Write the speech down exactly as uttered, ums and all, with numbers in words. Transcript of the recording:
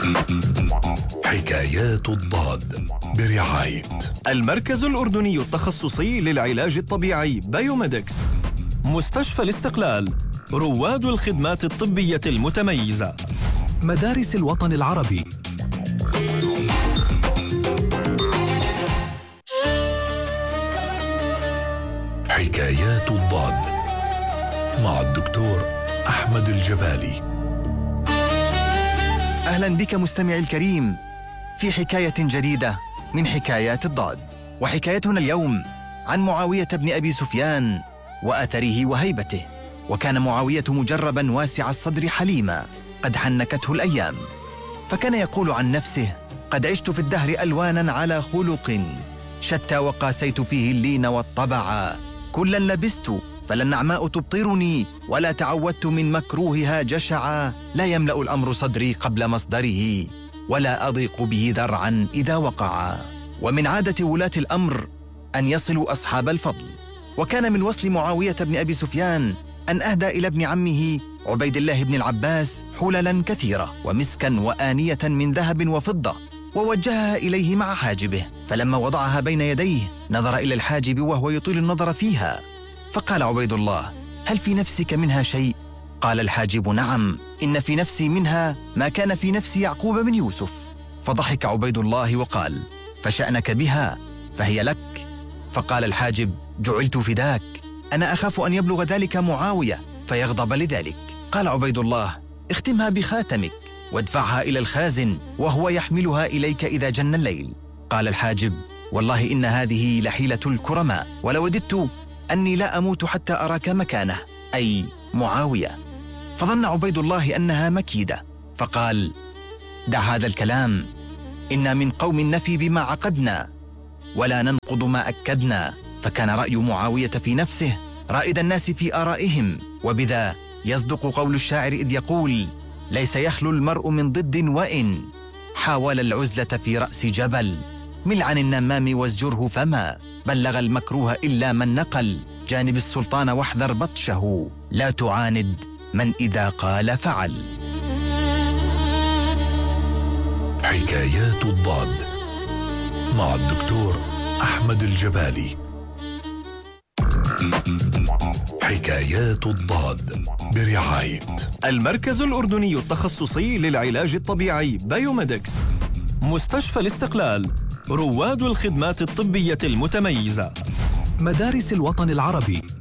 حكايات الضاد برعاية المركز الأردني التخصصي للعلاج الطبيعي بايوميدكس، مستشفى الاستقلال، رواد الخدمات الطبية المتميزة، مدارس الوطن العربي. حكايات الضاد مع الدكتور أحمد الجبالي. أهلا بك مستمعي الكريم في حكاية جديدة من حكايات الضاد، وحكايتنا اليوم عن معاوية بن أبي سفيان وأثره وهيبته. وكان معاوية مجربا واسع الصدر حليما قد حنكته الأيام، فكان يقول عن نفسه: قد عشت في الدهر ألوانا على خلق شتى، وقاسيت فيه اللين والطبع. كلا لبست فلا النعماء تبطرني، ولا تعودت من مكروهها جشعا. لا يملأ الأمر صدري قبل مصدره، ولا أضيق به ذرعا إذا وقعا. ومن عادة ولاة الأمر أن يصلوا أصحاب الفضل، وكان من وصل معاوية بن أبي سفيان أن أهدى إلى ابن عمه عبيد الله بن العباس حللا كثيرة ومسكا وآنية من ذهب وفضة، ووجهها إليه مع حاجبه. فلما وضعها بين يديه نظر إلى الحاجب وهو يطيل النظر فيها، فقال عبيد الله: هل في نفسك منها شيء؟ قال الحاجب: نعم، إن في نفسي منها ما كان في نفس يعقوب بن يوسف. فضحك عبيد الله وقال: فشأنك بها، فهي لك. فقال الحاجب: جعلت فداك، أنا أخاف أن يبلغ ذلك معاوية فيغضب لذلك. قال عبيد الله: اختمها بخاتمك وادفعها إلى الخازن وهو يحملها إليك إذا جن الليل. قال الحاجب: والله إن هذه لحيلة الكرماء، ولوددت أني لا أموت حتى أراك مكانه، أي معاوية. فظن عبيد الله أنها مكيدة، فقال: دع هذا الكلام، إنا من قوم نفي بما عقدنا ولا ننقض ما أكدنا. فكان رأي معاوية في نفسه رائد الناس في آرائهم، وبذا يصدق قول الشاعر إذ يقول: ليس يخلو المرء من ضد وإن حاول العزلة في رأس جبل. مل عن النمام وازجره فما بلغ المكروه إلا من نقل. جانب السلطان واحذر بطشه، لا تعاند من إذا قال فعل. حكايات الضاد مع الدكتور أحمد الجبالي. حكايات الضاد برعاية المركز الأردني التخصصي للعلاج الطبيعي بايوميدكس، مستشفى الاستقلال، رواد الخدمات الطبية المتميزة، مدارس الوطن العربي.